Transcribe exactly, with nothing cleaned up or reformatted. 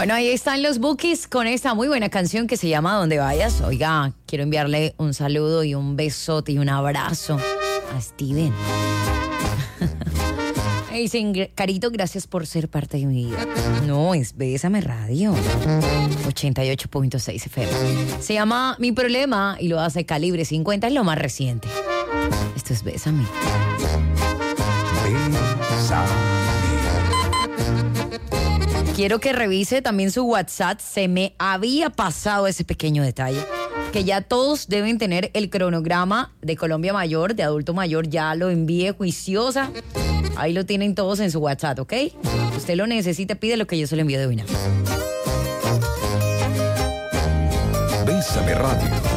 Bueno, ahí están los Bukis con esta muy buena canción que se llama Donde Vayas. Oiga, quiero enviarle un saludo y un besote y un abrazo a Steven. Me dicen, Carito, gracias por ser parte de mi vida. No, es Bésame Radio. ochenta y ocho punto seis F M. Se llama Mi Problema y lo hace Calibre cincuenta, es lo más reciente. Esto es Bésame. Bésame. Quiero que revise también su WhatsApp. Se me había pasado ese pequeño detalle. Que ya todos deben tener el cronograma de Colombia Mayor, de adulto mayor. Ya lo envíe juiciosa. Ahí lo tienen todos en su WhatsApp, ¿ok? Usted lo necesita, pide lo que yo se lo envío de una. Bésame Radio.